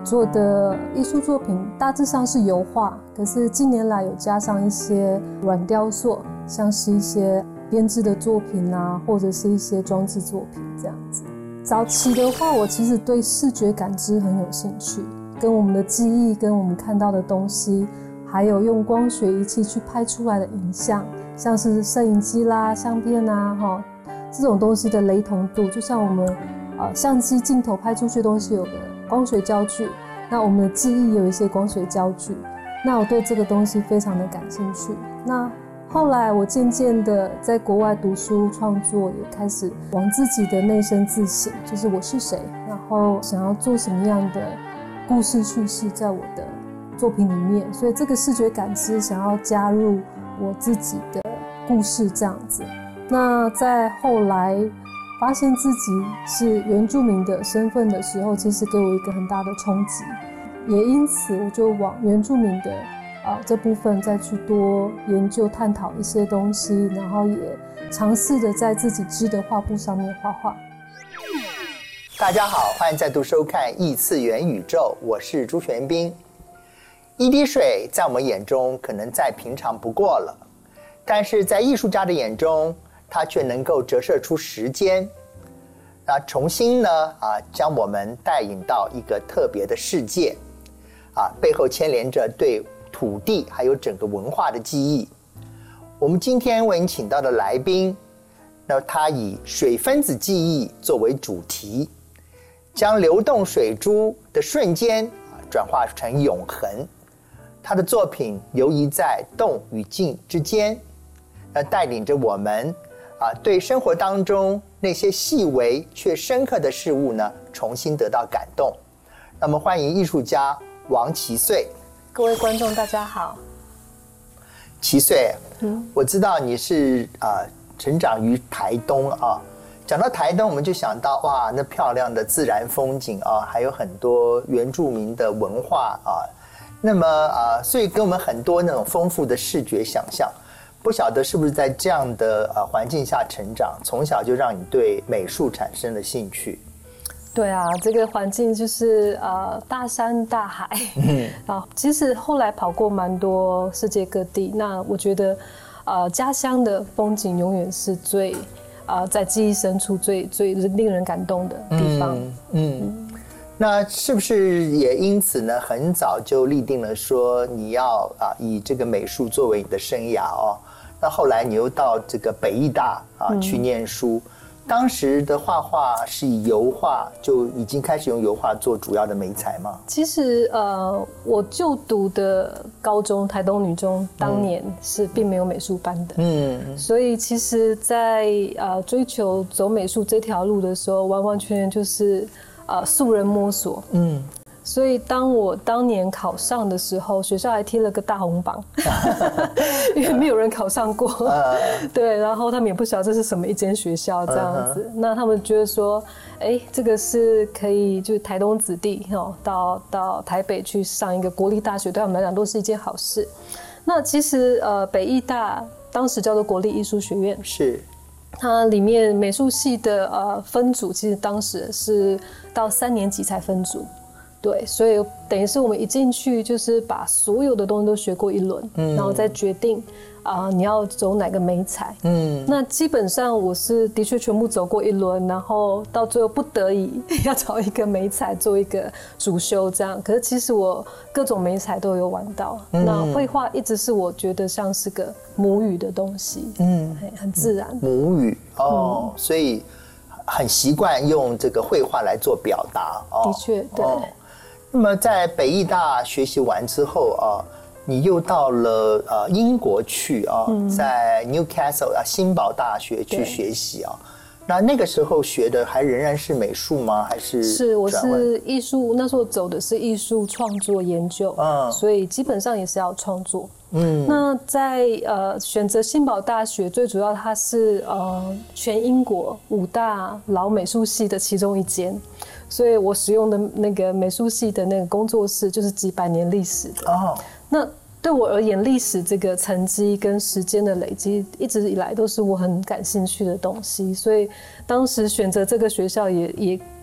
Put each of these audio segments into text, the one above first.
做的艺术作品大致上是油画，可是近年来有加上一些软雕塑，像是一些编织的作品啊，或者是一些装置作品这样子。早期的话，我其实对视觉感知很有兴趣，跟我们的记忆、跟我们看到的东西，还有用光学仪器去拍出来的影像，像是摄影机啦、相片啊，这种东西的雷同度，就像我们相机镜头拍出去的东西有个光学焦距，那我们的记忆有一些光学焦距，那我对这个东西非常的感兴趣。那后来我渐渐的在国外读书创作，也开始往自己的内心自省，就是我是谁，然后想要做什么样的故事叙事在我的作品里面，所以这个视觉感知想要加入我自己的故事这样子。那在后来发现自己是原住民的身份的时候，其实给我一个很大的冲击，也因此我就往原住民的这部分再去多研究探讨一些东西，然后也尝试着在自己织的画布上面画画。 大家好，欢迎再度收看异次元宇宙，我是朱玄彬。一滴水在我们眼中可能再平常不过了，但是在艺术家的眼中，它却能够折射出时间，重新呢将我们带引到一个特别的世界，背后牵连着对土地还有整个文化的记忆。我们今天为您请到的来宾，那他以水分子记忆作为主题，将流动水珠的瞬间转化成永恒。他的作品游移在动与静之间，带领着我们对生活当中那些细微却深刻的事物呢，重新得到感动。那么欢迎艺术家王其穗。 各位观众大家好。 其穗，我知道你是成长于台东啊。讲到台东，我们就想到哇，那漂亮的自然风景啊，还有很多原住民的文化啊。那么所以给我们很多那种丰富的视觉想象。不晓得是不是在这样的环境下成长，从小就让你对美术产生了兴趣？ 对啊，这个环境就是大山大海，其实后来跑过蛮多世界各地，那我觉得家乡的风景永远是最在记忆深处最令人感动的地方。 那是不是也因此呢，很早就立定了说你要以这个美术作为你的生涯哦？那后来你又到这个北艺大去念书。当时的画画是以油画，就已经开始用油画做主要的媒材吗？ 其实我就读的高中台东女中当年是并没有美术班的，所以其实在追求走美术这条路的时候，完完全全就是素人摸索。所以当我当年考上的时候，学校还贴了个大红榜，因为没有人考上过。对，然后他们也不晓得这是什么一间学校这样子。那他们觉得说，这个是可以，就是台东子弟到台北去上一个国立大学，对他们来讲都是一件好事。那其实北艺大当时叫做国立艺术学院， 是。 它里面美术系的分组，其实当时是到3年级才分组。对，所以等于是我们一进去就是把所有的东西都学过一轮，然后再决定你要走哪个媒材。那基本上我是的确全部走过一轮，然后到最后不得已要找一个媒材做一个主修这样。可是其实我各种媒材都有玩到。那绘画一直是我觉得像是个母语的东西，很自然。 母语所以很习惯用这个绘画来做表达。 的确，对。 那么在北艺大学习完之后你又到了英国去在 Newcastle 新堡大学去学习那个时候学的还仍然是美术吗？还是？是， 我是艺术，那时候走的是艺术创作研究，所以基本上也是要创作。那在选择新堡大学，最主要它是全英国5大老美术系的其中一间。所以我使用的那个美术系的那个工作室就是几百年历史的。那对我而言，历史这个成绩跟时间的累积，一直以来都是我很感兴趣的东西。所以当时选择这个学校也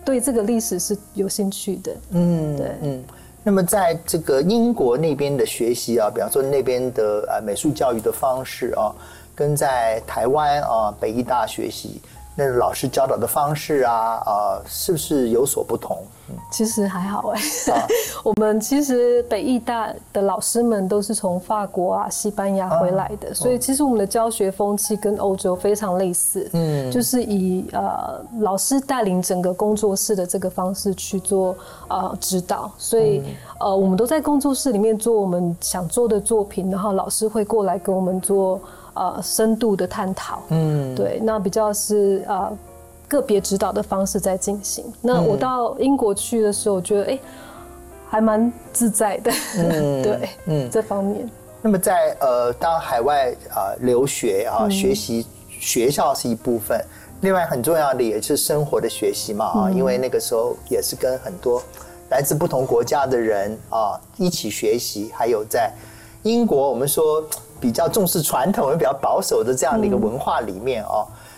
对这个历史是有兴趣的。对。 那么在这个英国那边的学习啊，比方说那边的美术教育的方式啊，跟在台湾啊北艺大学习那老师教导的方式啊，是不是有所不同？ 其实还好我们其实北艺大的老师们都是从法国啊、西班牙回来的，所以其实我们的教学风气跟欧洲非常类似，就是以老师带领整个工作室的这个方式去做指导，所以我们都在工作室里面做我们想做的作品，然后老师会过来跟我们做深度的探讨，对，那比较是个别指导的方式在进行。那我到英国去的时候，我觉得还蛮自在的，对，这方面。 那么在当海外留学学习，学校是一部分，另外很重要的也是生活的学习嘛因为那个时候也是跟很多来自不同国家的人一起学习，还有在英国我们说比较重视传统、比较保守的这样的一个文化里面